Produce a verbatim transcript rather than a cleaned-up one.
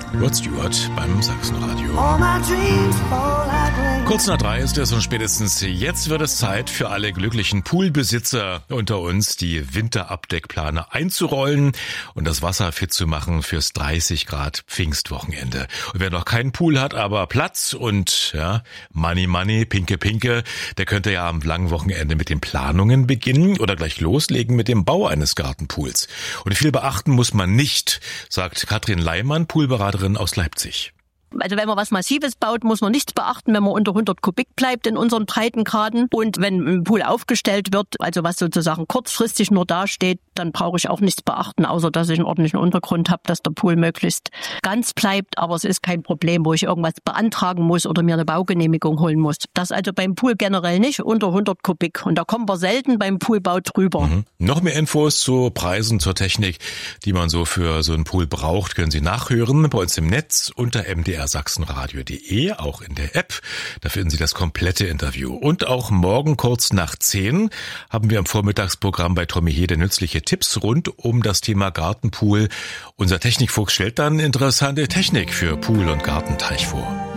Rod Stewart beim Sachsenradio. Kurz nach drei ist es und spätestens jetzt wird es Zeit für alle glücklichen Poolbesitzer unter uns, die Winterabdeckplane einzurollen und das Wasser fit zu machen fürs dreißig Grad Pfingstwochenende. Und wer noch keinen Pool hat, aber Platz und ja, Money Money, Pinke Pinke, der könnte ja am langen Wochenende mit den Planungen beginnen oder gleich loslegen mit dem Bau eines Gartenpools. Und viel beachten muss man nicht, sagt Katrin Leimann, Poolberaterin aus Leipzig. Also wenn man was Massives baut, muss man nichts beachten, wenn man unter hundert Kubik bleibt in unseren Breitengraden. Und wenn ein Pool aufgestellt wird, also was sozusagen kurzfristig nur dasteht, dann brauche ich auch nichts beachten, außer dass ich einen ordentlichen Untergrund habe, dass der Pool möglichst ganz bleibt. Aber es ist kein Problem, wo ich irgendwas beantragen muss oder mir eine Baugenehmigung holen muss. Das also beim Pool generell nicht, unter hundert Kubik. Und da kommen wir selten beim Poolbau drüber. Mhm. Noch mehr Infos zu Preisen, zur Technik, die man so für so einen Pool braucht, können Sie nachhören bei uns im Netz unter m d r sachsenradio punkt de, auch in der App. Da finden Sie das komplette Interview. Und auch morgen kurz nach zehn haben wir im Vormittagsprogramm bei Tommy Hede nützliche Tipps rund um das Thema Gartenpool. Unser Technikfuchs stellt dann interessante Technik für Pool und Gartenteich vor.